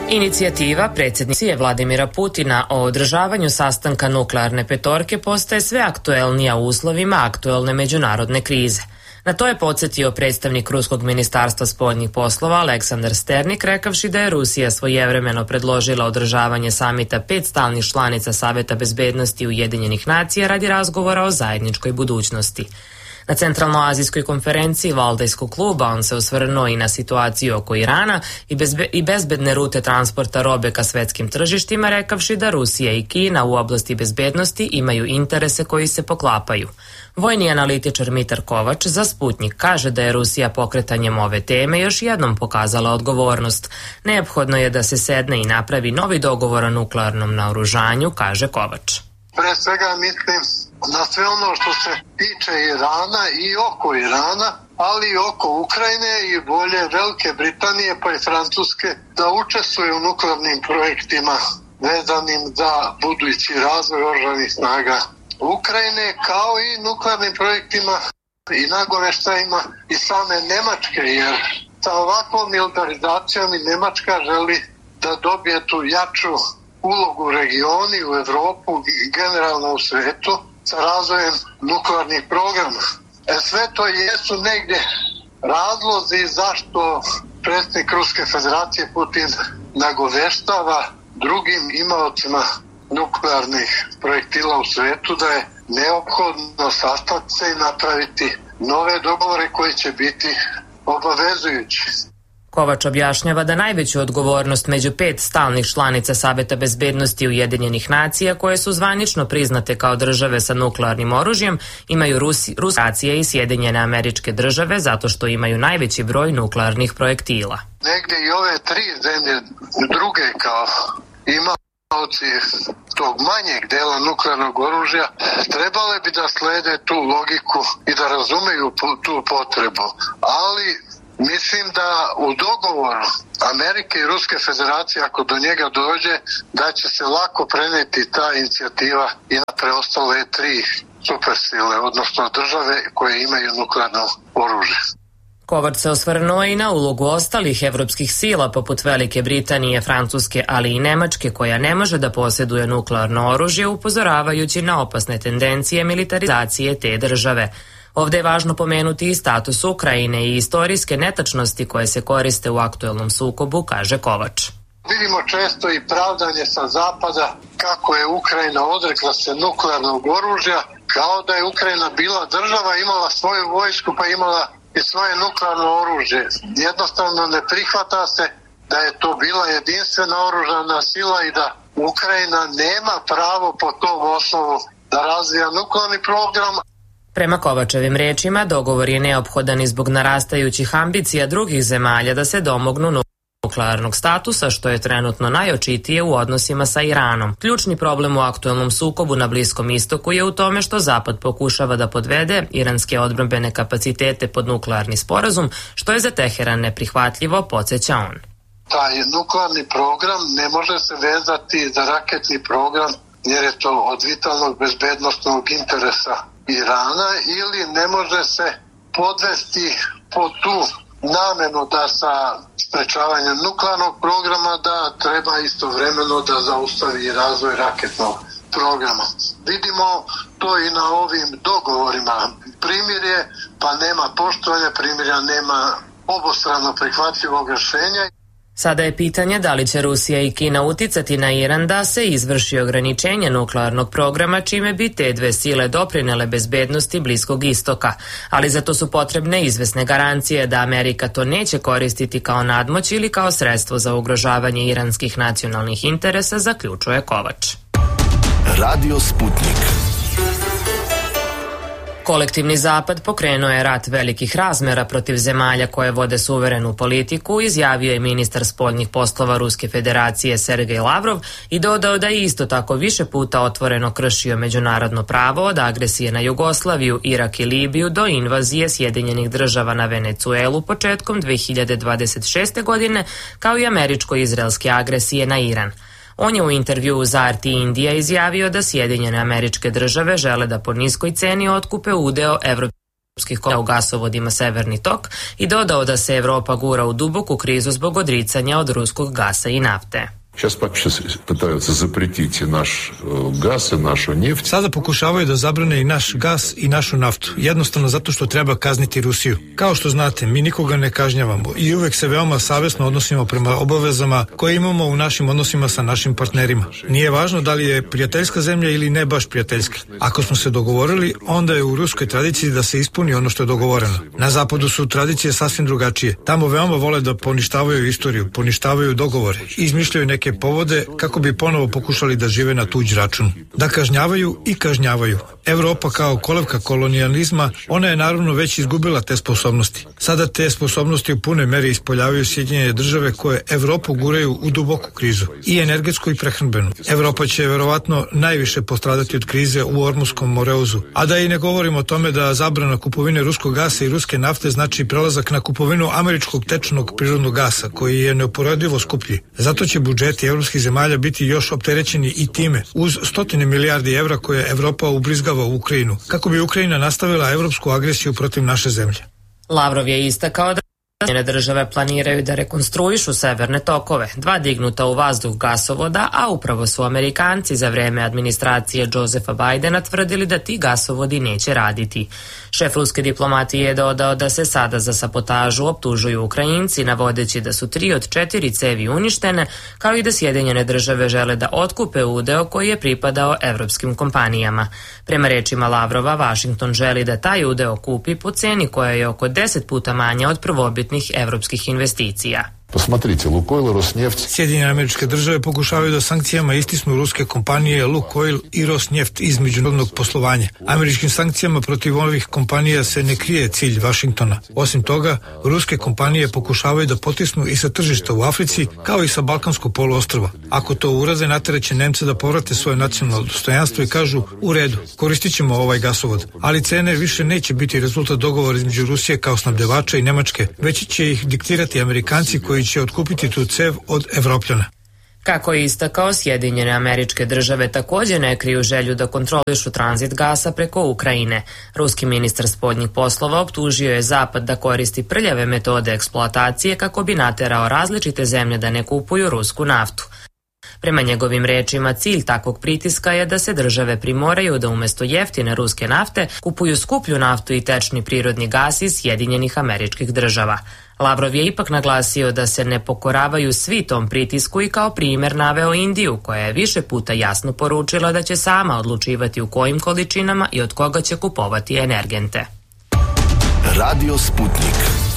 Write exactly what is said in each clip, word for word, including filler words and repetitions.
Inicijativa predsjednice Vladimira Putina o održavanju sastanka nuklearne petorke postaje sve aktuelnija u uslovima aktuelne međunarodne krize. Na to je podsjetio predstavnik Ruskog ministarstva spoljnih poslova Aleksandar Sternik, rekavši da je Rusija svojevremeno predložila održavanje samita pet stalnih članica Saveta bezbednosti Ujedinjenih nacija radi razgovora o zajedničkoj budućnosti. Na Centralnoazijskoj konferenciji Valdajskog kluba on se osvrnuo i na situaciju oko Irana i, bezbe, i bezbedne rute transporta robe ka svetskim tržištima, rekavši da Rusija i Kina u oblasti bezbednosti imaju interese koji se poklapaju. Vojni analitičar Mitar Kovač za Sputnjik kaže da je Rusija pokretanjem ove teme još jednom pokazala odgovornost. Neophodno je da se sedne i napravi novi dogovor o nuklearnom naoružanju, kaže Kovač. Pre svega mislim na sve ono što se tiče Irana i oko Irana, ali i oko Ukrajine i volje Velike Britanije pa i Francuske da učestvuju u nuklearnim projektima vezanim za budući razvoj oružanih snaga Ukrajine, kao i nuklearnim projektima i nagoveštajima i same Nemačke, jer sa ovakvom militarizacijom i Nemačka želi da dobije tu jaču ulogu u regionu, u Evropu i generalno u svetu sa razvojem nuklearnih programa. E sve to jesu negdje razlozi zašto predsjednik Ruske federacije Putin nagoveštava drugim imaocima nuklearnih projektila u svetu da je neophodno sastati se i napraviti nove dogovore koji će biti obavezujući. Kovač objašnjava da najveću odgovornost među pet stalnih članica Saveta bezbednosti Ujedinjenih nacija, koje su zvanično priznate kao države sa nuklearnim oružjem, imaju Rusi, Rusacija i Sjedinjene Američke Države zato što imaju najveći broj nuklearnih projektila. Negdje i ove tri zemlje druge kao imaoci tog manjeg dela nuklearnog oružja trebale bi da slede tu logiku i da razumeju tu potrebu, ali mislim da u dogovoru Amerike i Ruske federacije, ako do njega dođe, da će se lako preneti ta inicijativa i na preostale tri supersile, odnosno države koje imaju nuklearno oružje. Kovač se osvrnuo i na ulogu ostalih evropskih sila poput Velike Britanije, Francuske, ali i Nemačke, koja ne može da posjeduje nuklearno oružje, upozoravajući na opasne tendencije militarizacije te države. Ovdje je važno pomenuti i status Ukrajine i istorijske netačnosti koje se koriste u aktuelnom sukobu, kaže Kovač. Vidimo često i pravdanje sa zapada kako je Ukrajina odrekla se nuklearnog oružja, kao da je Ukrajina bila država, imala svoju vojsku pa imala i svoje nuklearno oružje. Jednostavno ne prihvata se da je to bila jedinstvena oružana sila i da Ukrajina nema pravo po tom osnovu da razvija nuklearni program. Prema Kovačevim rečima, dogovor je neophodan i zbog narastajućih ambicija drugih zemalja da se domognu nuklearnog statusa, što je trenutno najočitije u odnosima sa Iranom. Ključni problem u aktuelnom sukobu na Bliskom istoku je u tome što Zapad pokušava da podvede iranske odbrambene kapacitete pod nuklearni sporazum, što je za Teheran neprihvatljivo, podsjeća on. Taj nuklearni program ne može se vezati za raketni program, jer je to od vitalnog bezbednostnog interesa Irana, ili ne može se podvesti pod tu namenu da sa sprečavanjem nuklearnog programa da treba istovremeno da zaustavi razvoj raketnog programa. Vidimo to i na ovim dogovorima. Primirje pa nema poštovanja, primirja nema obostrano prihvatljivog rješenja. Sada je pitanje da li će Rusija i Kina uticati na Iran da se izvrši ograničenje nuklearnog programa, čime bi te dve sile doprinele bezbednosti Bliskog istoka. Ali za to su potrebne izvesne garancije da Amerika to neće koristiti kao nadmoć ili kao sredstvo za ugrožavanje iranskih nacionalnih interesa, zaključuje Kovač. Radio Sputnik. Kolektivni zapad pokrenuo je rat velikih razmera protiv zemalja koje vode suverenu politiku, izjavio je ministar spoljnih poslova Ruske federacije Sergej Lavrov i dodao da je isto tako više puta otvoreno kršio međunarodno pravo od agresije na Jugoslaviju, Irak i Libiju do invazije Sjedinjenih država na Venecuelu početkom dve hiljade dvadeset šeste. godine, kao i američko-izraelske agresije na Iran. On je u intervjuu za R T Indija izjavio da Sjedinjene Američke Države žele da po niskoj ceni otkupe udeo evropskih u gasovodima Severni tok i dodao da se Evropa gura u duboku krizu zbog odricanja od ruskog gasa i nafte. Sada pokušavaju da zabrane i naš gas i našu naftu, jednostavno zato što treba kazniti Rusiju. Kao što znate, mi nikoga ne kažnjavamo i uvek se veoma savesno odnosimo prema obavezama koje imamo u našim odnosima sa našim partnerima. Nije važno da li je prijateljska zemlja ili ne baš prijateljska. Ako smo se dogovorili, onda je u ruskoj tradiciji da se ispuni ono što je dogovoreno. Na zapadu su tradicije sasvim drugačije. Tamo veoma vole da poništavaju istoriju, poništavaju dogovore, izmišljaju neke povode kako bi ponovo pokušali da žive na tuđ račun. Da kažnjavaju i kažnjavaju. Evropa kao kolevka kolonijalizma, ona je naravno već izgubila te sposobnosti. Sada te sposobnosti u punoj meri ispoljavaju Sjedinjene države koje Evropu guraju u duboku krizu, i energetsku i prehrambenu. Evropa će verovatno najviše postradati od krize u Ormuskom moreuzu, a da i ne govorimo o tome da zabrana kupovine ruskog gasa i ruske nafte znači prelazak na kupovinu američkog tečnog prirodnog gasa, koji je neuporedivo skuplji. Zato će budžeti evropskih zemalja biti još opterećeni i time, uz stotine milijardi evra koje Evropa ubrizgava u Ukrajinu, kako bi Ukrajina nastavila evropsku agresiju protiv naše zemlje. Lavrov je istakao da njene države planiraju da rekonstruišu severne tokove, dva dignuta u vazduh gasovoda, a upravo su Amerikanci za vreme administracije Josefa Bajdena tvrdili da ti gasovodi neće raditi. Šef ruske diplomatije je dodao da se sada za sabotažu optužuju Ukrajinci, navodeći da su tri od četiri cevi uništene, kao i da Sjedinjene države žele da otkupe udeo koji je pripadao evropskim kompanijama. Prema rečima Lavrova, Vašington želi da taj udeo kupi po ceni koja je oko deset puta manja od prvobitnih evropskih investicija. Посмотрите, Лукойл и Роснефть. Sjedinjene američke države pokušavaju da sankcijama istisnu ruske kompanije Lukoil i Rosneft iz međunarodnog poslovanja. Američkim sankcijama protiv ovih kompanija se ne krije cilj Vašingtona. Osim toga, ruske kompanije pokušavaju da potisnu i sa tržišta u Africi, kao i sa Balkanskog poluostrva. Ako to urade, nateraće Nemce da povrate svoje nacionalno dostojanstvo i kažu: u redu, koristit ćemo ovaj gasovod. Ali cene više neće biti rezultat dogovora između Rusije kao snabdevača i Nemačke, već će ih diktirati Amerikanci koji će otkupiti tu cev od Evropljana. Kako je istakao, Sjedinjene američke države također ne kriju želju da kontrolišu tranzit gasa preko Ukrajine. Ruski ministar spoljnih poslova optužio je Zapad da koristi prljave metode eksploatacije kako bi naterao različite zemlje da ne kupuju rusku naftu. Prema njegovim rečima, cilj takvog pritiska je da se države primoraju da umjesto jeftine ruske nafte kupuju skuplju naftu i tečni prirodni gas iz Sjedinjenih američkih država. Lavrov je ipak naglasio da se ne pokoravaju svi tom pritisku i kao primjer naveo Indiju, koja je više puta jasno poručila da će sama odlučivati u kojim količinama i od koga će kupovati energente. Radio Sputnik.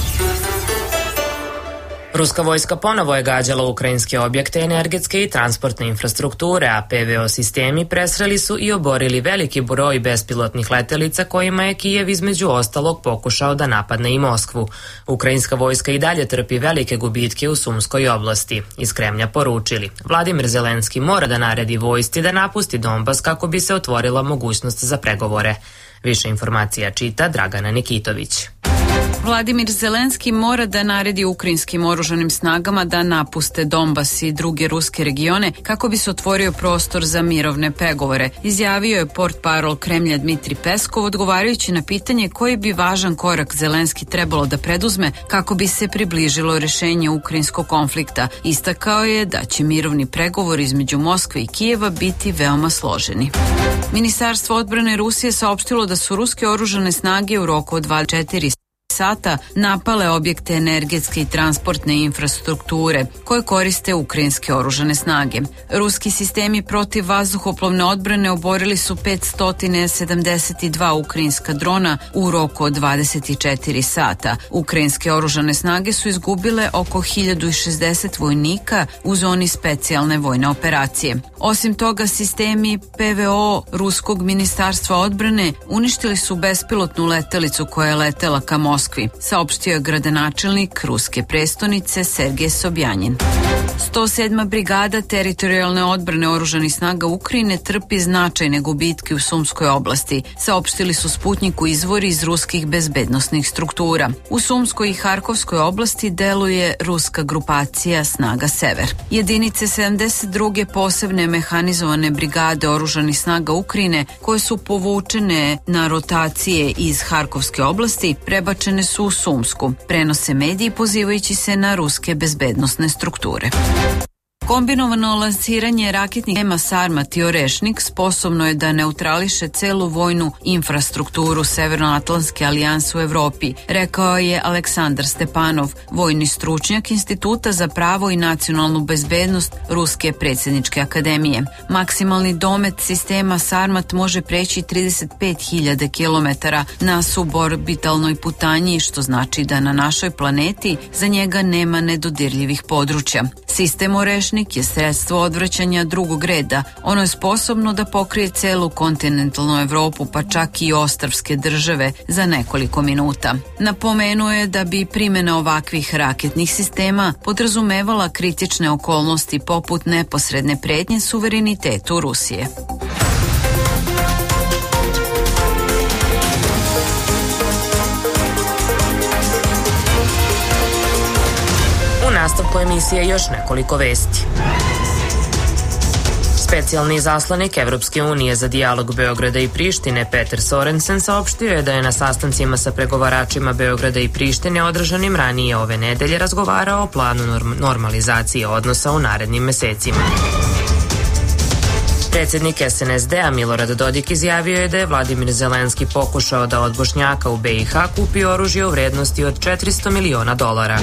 Ruska vojska ponovo je gađala ukrajinske objekte energetske i transportne infrastrukture, a P V O sistemi presreli su i oborili veliki broj bespilotnih letelica kojima je Kijev između ostalog pokušao da napadne i Moskvu. Ukrajinska vojska i dalje trpi velike gubitke u Sumskoj oblasti. Iz Kremlja poručili: Vladimir Zelenski mora da naredi vojsci da napusti Donbas kako bi se otvorila mogućnost za pregovore. Više informacija čita Dragana Nikitović. Vladimir Zelenski mora da naredi ukrajinskim oružanim snagama da napuste Donbas i druge ruske regione kako bi se otvorio prostor za mirovne pregovore, izjavio je portparol Kremlja Dmitri Peskov, odgovarajući na pitanje koji bi važan korak Zelenski trebalo da preduzme kako bi se približilo rešenje ukrajinskog konflikta. Istakao je da će mirovni pregovori između Moskve i Kijeva biti veoma složeni. Ministarstvo odbrane Rusije saopštilo da su ruske oružane snage u roku od dvadeset četiri sata napale objekte energetske i transportne infrastrukture koje koriste ukrajinske oružane snage. Ruski sistemi protiv vazduhoplovne odbrane oborili su petsto sedamdeset dva ukrajinska drona u roku od dvadeset četiri sata. Ukrajinske oružane snage su izgubile oko hiljadu šezdeset vojnika u zoni specijalne vojne operacije. Osim toga, sistemi P V O Ruskog ministarstva odbrane uništili su bespilotnu letelicu koja je letela ka Moskvi, saopštio je gradonačelnik ruske prestonice Sergej Sobjanin. sto sedma brigada teritorijalne odbrane oružanih snaga Ukrajine trpi značajne gubitke u Sumskoj oblasti, saopštili su Sputniku izvori iz ruskih bezbednosnih struktura. U Sumskoj i Harkovskoj oblasti deluje ruska grupacija Snaga Sever. Jedinice sedamdeset druge posebne mehanizovane brigade oružanih snaga Ukrajine koje su povučene na rotacije iz Harkovske oblasti prebačene su u Sumsku, prenose mediji pozivajući se na ruske bezbednosne strukture. Kombinovano lansiranje raketnih sistema Sarmat i Orešnik sposobno je da neutrališe celu vojnu infrastrukturu Severnoatlantske alijanse u Evropi, rekao je Aleksandar Stepanov, vojni stručnjak Instituta za pravo i nacionalnu bezbednost Ruske predsjedničke akademije. Maksimalni domet sistema Sarmat može preći trideset pet hiljada kilometara na suborbitalnoj putanji, što znači da na našoj planeti za njega nema nedodirljivih područja. Sistem Orešnik je sredstvo odvraćanja drugog reda. Ono je sposobno da pokrije celu kontinentalnu Evropu, pa čak i ostrvske države za nekoliko minuta. Napomenuo je da bi primjena ovakvih raketnih sistema podrazumevala kritične okolnosti poput neposredne pretnje suverenitetu Rusije. U nastavku emisije još nekoliko vesti. Specijalni izaslanik Evropske unije za dijalog Beograda i Prištine Peter Sorensen saopštio je da je na sastancima sa pregovaračima Beograda i Prištine održanim ranije ove nedelje razgovarao o planu norm- normalizacije odnosa u narednim mesecima. Predsjednik S N S D-a Milorad Dodik izjavio je da je Vladimir Zelenski pokušao da od Bošnjaka u B i H kupi oružje u vrednosti od četiristo miliona dolara.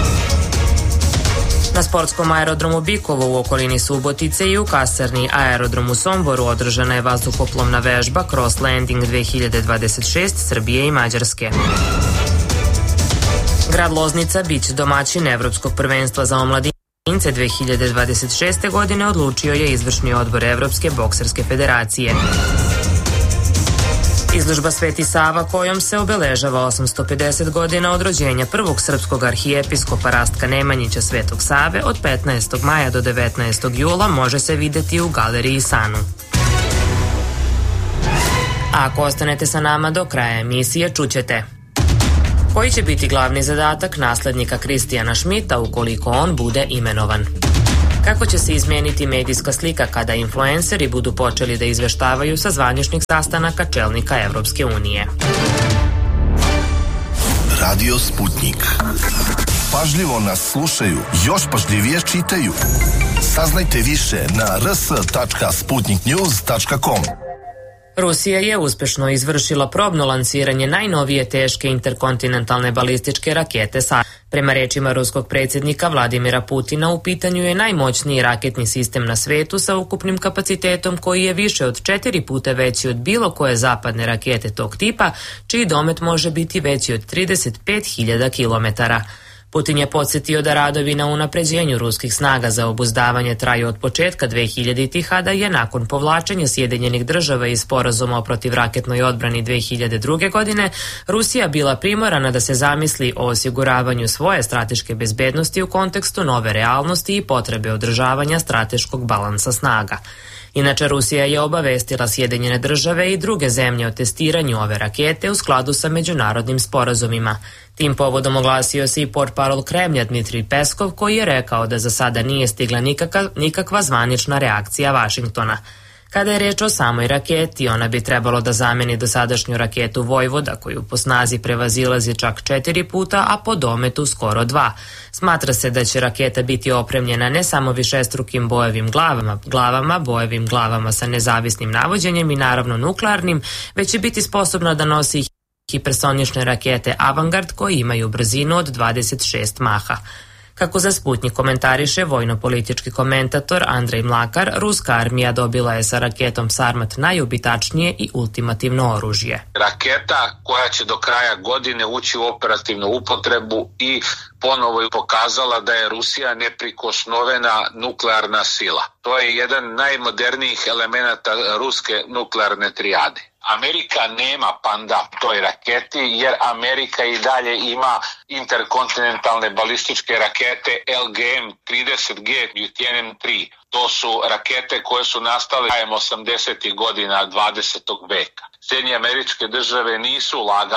Na sportskom aerodromu Bikovo u okolini Subotice i u kasarni aerodrom u Somboru održana je vazduhoplovna vežba Cross Landing dve hiljade dvadeset šest Srbije i Mađarske. Grad Loznica biće domaćin Evropskog prvenstva za omladince dve hiljade dvadeset šeste godine, odlučio je izvršni odbor Evropske bokserske federacije. Izložba Sveti Sava kojom se obeležava osamsto pedeset godina od rođenja prvog srpskog arhijepiskopa Rastka Nemanjića Svetog Save od petnaestog maja do devetnaestog jula može se videti u galeriji Sanu. A ako ostanete sa nama do kraja emisije, čućete koji će biti glavni zadatak naslednika Kristijana Šmita ukoliko on bude imenovan. Kako će se izmijeniti medijska slika kada influenceri budu počeli da izveštavaju sa zvaničnih sastanaka čelnika Evropske unije. Radio Sputnik. Pažljivo nas slušaju, još pažljivije čitaju. Saznajte više na r s tačka sputnik news tačka com. Rusija je uspešno izvršila probno lansiranje najnovije teške interkontinentalne balističke rakete Sa. Prema rečima ruskog predsjednika Vladimira Putina, u pitanju je najmoćniji raketni sistem na svetu sa ukupnim kapacitetom koji je više od četiri puta veći od bilo koje zapadne rakete tog tipa, čiji domet može biti veći od trideset pet hiljada kilometara. Putin je podsjetio da radovi na unapređenju ruskih snaga za obuzdavanje traju od početka dve hiljaditih, a da je nakon povlačenja Sjedinjenih država iz sporazuma o protivraketnoj odbrani dve hiljade druge. godine Rusija bila primorana da se zamisli o osiguravanju svoje strateške bezbednosti u kontekstu nove realnosti i potrebe održavanja strateškog balansa snaga. Inače, Rusija je obavestila Sjedinjene države i druge zemlje o testiranju ove rakete u skladu sa međunarodnim sporazumima. Tim povodom oglasio se i portparol Kremlja Dmitrij Peskov, koji je rekao da za sada nije stigla nikakva, nikakva zvanična reakcija Vašingtona. Kada je reč o samoj raketi, ona bi trebalo da zameni dosadašnju raketu Vojvoda, koju po snazi prevazilazi čak četiri puta, a po dometu skoro dva. Smatra se da će raketa biti opremljena ne samo višestrukim bojevim glavama, glavama, bojevim glavama sa nezavisnim navođenjem i naravno nuklearnim, već će biti sposobna da nosi hipersonične rakete Avangard koje imaju brzinu od dvadeset šest maha. Kako za Sputnik komentariše vojno-politički komentator Andrej Mlakar, ruska armija dobila je sa raketom Sarmat najubitačnije i ultimativno oružje. Raketa koja će do kraja godine ući u operativnu upotrebu i ponovo je pokazala da je Rusija neprikosnovena nuklearna sila. To je jedan najmodernijih elemenata ruske nuklearne trijade. Amerika nema panda toj raketi jer Amerika i dalje ima interkontinentalne balističke rakete L G M trideset G i T N M tri. To su rakete koje su nastale krajem osamdesetih godina dvadesetog veka. Sjedinjene Američke Države nisu ulagale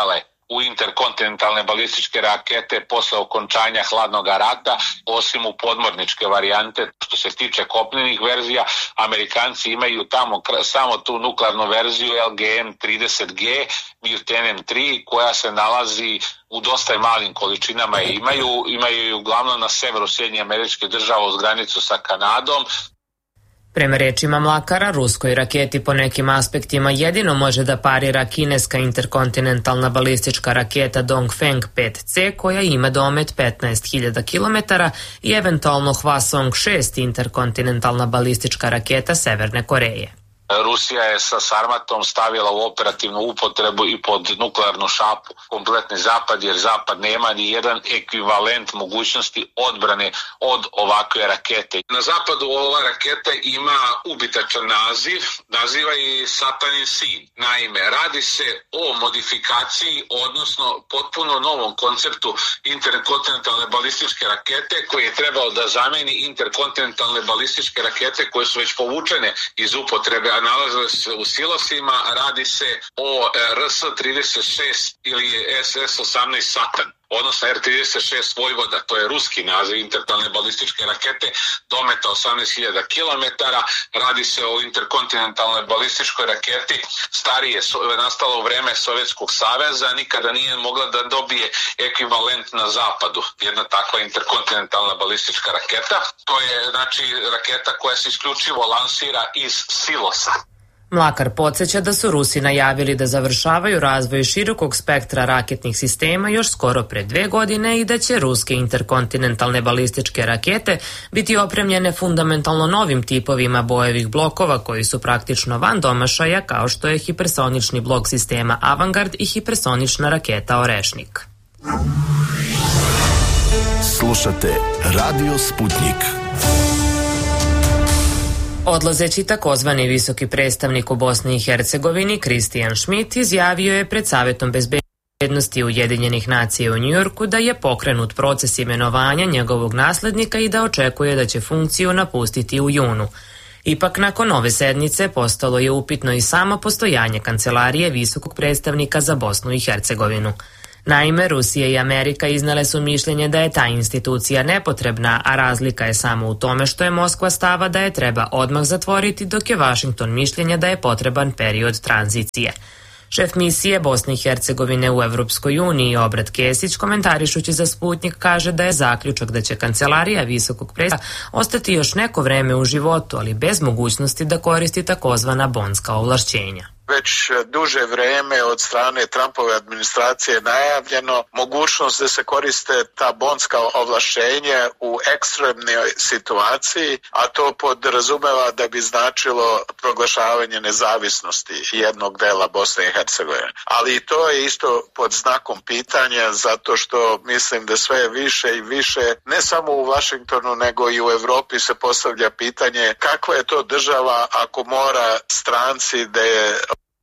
u interkontinentalne balističke rakete posle okončanja hladnog rata, osim u podmorničke varijante. Što se tiče kopnenih verzija, Amerikanci imaju tamo samo tu nuklearnu verziju L G M trideset G, Mutanium tri, koja se nalazi u dosta malim količinama. Imaju, imaju ju uglavnom na severu Sjedinjenih Američkih Država uz granicu sa Kanadom. Prema rečima Mlakara, ruskoj raketi po nekim aspektima jedino može da parira kineska interkontinentalna balistička raketa Dongfeng pet C koja ima domet petnaest hiljada kilometara i eventualno Hwasong šest interkontinentalna balistička raketa Severne Koreje. Rusija je sa Sarmatom stavila u operativnu upotrebu i pod nuklearnu šapu kompletni zapad, jer zapad nema ni jedan ekvivalent mogućnosti odbrane od ovakve rakete. Na zapadu ova raketa ima ubitačan naziv, naziva i Satanin sin. Naime, radi se o modifikaciji, odnosno potpuno novom konceptu interkontinentalne balističke rakete koji je trebao da zameni interkontinentalne balističke rakete koje su već povučene iz upotrebe, a nalaze se u silosima. Radi se o R S trideset šest ili S S osamnaest Satan, odnosno R trideset šest Vojvoda, to je ruski naziv interkontinentalne balističke rakete, dometa osamnaest hiljada kilometara. Radi se o interkontinentalnoj balističkoj raketi, starije nastalo u vreme Sovjetskog saveza, nikada nije mogla da dobije ekvivalent na zapadu, jedna takva interkontinentalna balistička raketa. To je znači raketa koja se isključivo lansira iz silosa. Mlakar podsjeća da su Rusi najavili da završavaju razvoj širokog spektra raketnih sistema još skoro pre dve godine i da će ruske interkontinentalne balističke rakete biti opremljene fundamentalno novim tipovima bojevih blokova koji su praktično van domašaja, kao što je hipersonični blok sistema Avangard i hipersonična raketa Orešnik. Slušate Radio Sputnik. Odlazeći takozvani visoki predstavnik u Bosni i Hercegovini Kristijan Schmidt izjavio je pred Savetom bezbednosti Ujedinjenih nacija u Njujorku da je pokrenut proces imenovanja njegovog naslednika i da očekuje da će funkciju napustiti u junu. Ipak nakon ove sednice postalo je upitno i samo postojanje kancelarije visokog predstavnika za Bosnu i Hercegovinu. Naime, Rusija i Amerika iznale su mišljenje da je ta institucija nepotrebna, a razlika je samo u tome što je Moskva stava da je treba odmah zatvoriti, dok je Vašington mišljenja da je potreban period tranzicije. Šef misije Bosne i Hercegovine u Evropskoj uniji Obrat Kesić, komentarišući za Sputnik, kaže da je zaključak da će kancelarija visokog predstavnika ostati još neko vreme u životu, ali bez mogućnosti da koristi takozvana bonska ovlašćenja. Već duže vreme od strane Trumpove administracije najavljeno mogućnost da se koriste ta bonska ovlašćenja u ekstremnoj situaciji, a to podrazumeva da bi značilo proglašavanje nezavisnosti jednog dela Bosne i Hercegovine. Ali to je isto pod znakom pitanja, zato što mislim da sve više i više, ne samo u Vašingtonu nego i u Evropi, se postavlja pitanje kakva je to država ako mora stranci da je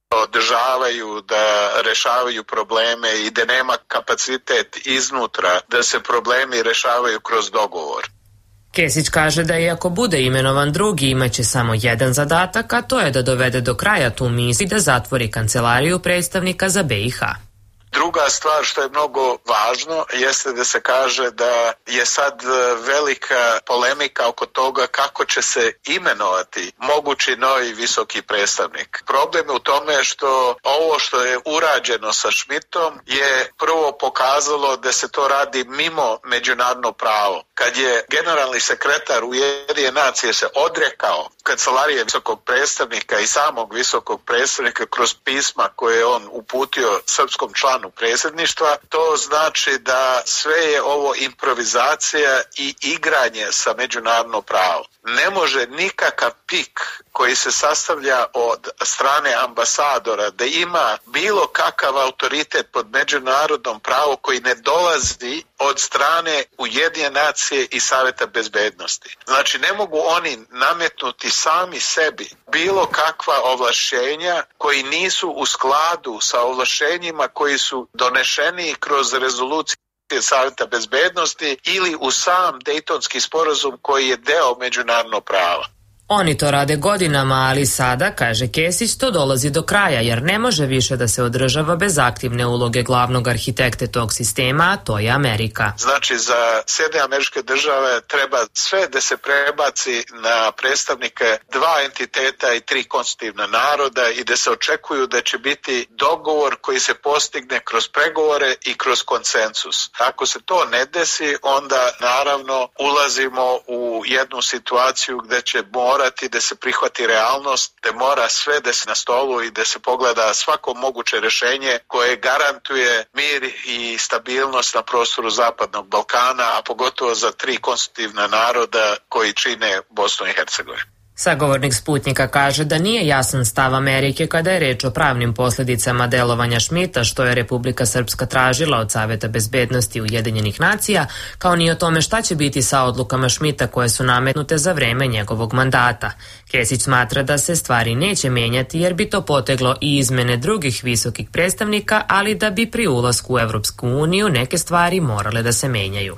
održavaju, da rešavaju probleme i da nema kapacitet iznutra da se problemi rešavaju kroz dogovor. Kesić kaže da i ako bude imenovan drugi, imaće samo jedan zadatak, a to je da dovede do kraja tu misiju i da zatvori kancelariju predstavnika za B i H. Druga stvar što je mnogo važno jeste da se kaže da je sad velika polemika oko toga kako će se imenovati mogući novi visoki predstavnik. Problem je u tome što ovo što je urađeno sa Schmidtom je prvo pokazalo da se to radi mimo međunarodno pravo. Kad je generalni sekretar Ujedinjenih nacija se odrekao kancelarije visokog predstavnika i samog visokog predstavnika kroz pisma koje je on uputio srpskom članu predsjedništva, to znači da sve je ovo improvizacija i igranje sa međunarodno pravo. Ne može nikakav pik koji se sastavlja od strane ambasadora da ima bilo kakav autoritet pod međunarodnom pravom koji ne dolazi od strane Ujedinjene nacije i Saveta bezbednosti. Znači ne mogu oni nametnuti sami sebi bilo kakva ovlašćenja koji nisu u skladu sa ovlašćenjima koji su donešeni kroz rezoluciju Saveta bezbednosti ili u sam Dejtonski sporazum koji je deo međunarodnog prava. Oni to rade godinama, ali sada, kaže Kesić, to dolazi do kraja jer ne može više da se održava bez aktivne uloge glavnog arhitekte tog sistema, a to je Amerika. Znači za Sjedinjene Američke Države treba sve da se prebaci na predstavnike dva entiteta i tri konstitutivna naroda i da se očekuju da će biti dogovor koji se postigne kroz pregovore i kroz konsensus. Ako se to ne desi, onda naravno ulazimo u jednu situaciju gde će morati da se prihvati realnost, da mora sve da se na stolu i da se pogleda svako moguće rešenje koje garantuje mir i stabilnost na prostoru Zapadnog Balkana, a pogotovo za tri konstitutivna naroda koji čine Bosnu i Hercegovinu. Sagovornik Sputnika kaže da nije jasan stav Amerike kada je reč o pravnim posljedicama delovanja Šmita, što je Republika Srpska tražila od Saveta bezbednosti Ujedinjenih nacija, kao ni o tome šta će biti sa odlukama Šmita koje su nametnute za vreme njegovog mandata. Kesić smatra da se stvari neće menjati jer bi to poteglo i izmene drugih visokih predstavnika, ali da bi pri ulasku u Evropsku uniju neke stvari morale da se menjaju.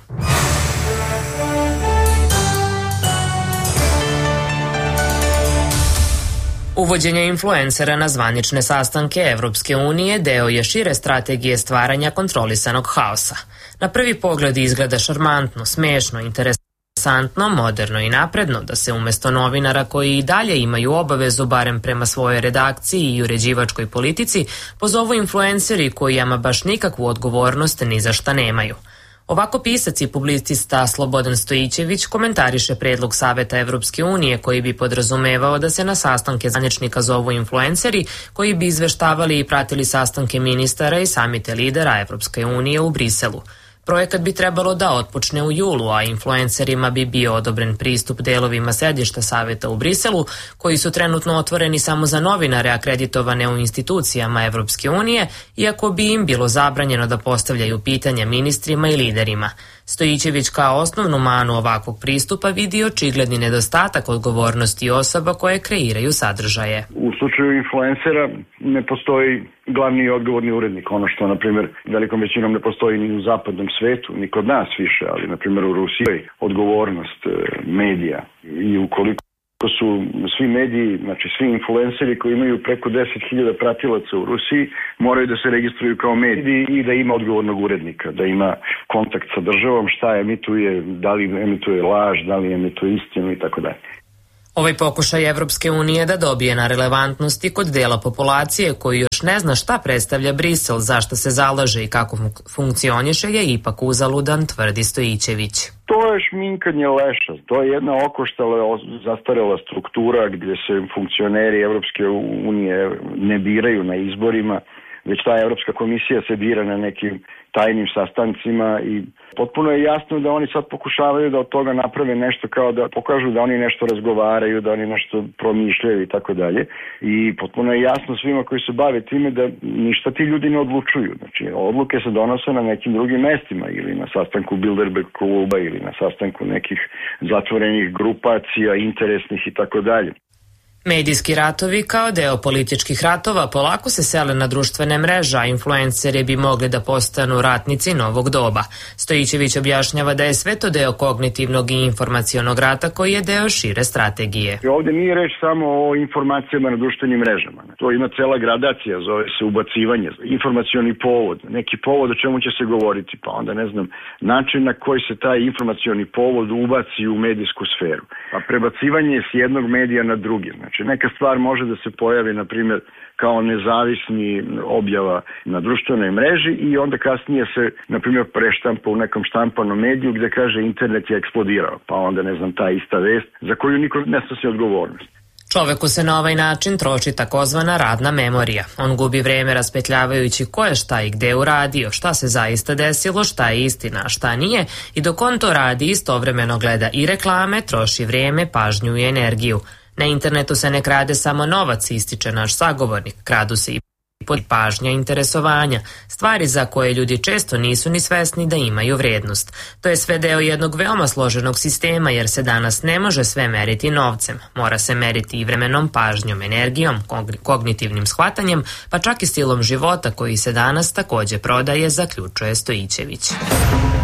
Uvođenje influencera na zvanične sastanke Evropske unije deo je šire strategije stvaranja kontrolisanog haosa. Na prvi pogled izgleda šarmantno, smešno, interesantno, moderno i napredno da se umjesto novinara koji i dalje imaju obavezu barem prema svojoj redakciji i uređivačkoj politici pozovu influenceri koji ama baš nikakvu odgovornost ni za šta nemaju. Ovako pisac i publicista Slobodan Stojićević komentariše predlog Saveta Evropske unije koji bi podrazumevao da se na sastanke zvaničnika zovu influenceri koji bi izveštavali i pratili sastanke ministara i samite lidera Evropske unije u Briselu. Projekat bi trebalo da otpočne u julu, a influencerima bi bio odobren pristup delovima sedišta Saveta u Briselu, koji su trenutno otvoreni samo za novinare akreditovane u institucijama Evropske unije, iako bi im bilo zabranjeno da postavljaju pitanja ministrima i liderima. Stojićević kao osnovnu manu ovakvog pristupa vidi očigledni nedostatak odgovornosti osoba koje kreiraju sadržaje. U slučaju influencera ne postoji glavni i odgovorni urednik, ono što, na primjer, velikom većinom ne postoji ni u zapadnom svetu, ni kod nas više, ali, na primjer, u Rusiji odgovornost medija i ukoliko su svi mediji, znači svi influenceri koji imaju preko deset hiljada pratilaca u Rusiji, moraju da se registruju kao mediji i da ima odgovornog urednika, da ima kontakt sa državom, šta emituje, da li emituje laž, da li emituje istinu i tako dalje. Ovaj pokušaj Evropske unije da dobije na relevantnosti kod dela populacije koji još ne zna šta predstavlja Brisel, zašto se zalaže i kako funkcioniše je ipak uzaludan, tvrdi Stojićević. To je šminkanje leša, to je jedna okoštala, zastarela struktura gdje se funkcioneri Evropske unije ne biraju na izborima, već ta Evropska komisija se bira na nekim tajnim sastancima i potpuno je jasno da oni sad pokušavaju da od toga naprave nešto, kao da pokažu da oni nešto razgovaraju, da oni nešto promišljaju i tako dalje. I potpuno je jasno svima koji se bave time da ništa ti ljudi ne odlučuju. Znači, odluke se donose na nekim drugim mestima ili na sastanku Bilderberg kluba ili na sastanku nekih zatvorenih grupacija, interesnih i tako dalje. Medijski ratovi kao deo političkih ratova polako se sele na društvene mreže, a influenceri bi mogli da postanu ratnici novog doba. Stojićević objašnjava da je sve to deo kognitivnog i informacionog rata koji je deo šire strategije. Ovdje nije reč samo o informacijama na društvenim mrežama. To ima cela gradacija, zove se ubacivanje, informacioni povod, neki povod o čemu će se govoriti, pa onda ne znam, način na koji se taj informacioni povod ubaci u medijsku sferu. Pa prebacivanje s jednog medija na drugi. Znači, neka stvar može da se pojavi, na primjer, kao nezavisni objava na društvenoj mreži i onda kasnije se, na primjer, preštampa u nekom štampanom mediju gdje kaže internet je eksplodirao, pa onda, ne znam, ta ista vest za koju niko ne snosi odgovornost. Čoveku se na ovaj način troši takozvana radna memorija. On gubi vreme raspetljavajući ko je šta i gde uradio, šta se zaista desilo, šta je istina, a šta nije, i dok on to radi istovremeno gleda i reklame, troši vreme, pažnju i energiju. Na internetu se ne krade samo novac, ističe naš sagovornik, kradu se i pažnja i interesovanja, stvari za koje ljudi često nisu ni svesni da imaju vrednost. To je sve deo jednog veoma složenog sistema jer se danas ne može sve meriti novcem. Mora se meriti i vremenom, pažnjom, energijom, kognitivnim shvatanjem, pa čak i stilom života koji se danas takođe prodaje, zaključuje Stojićević.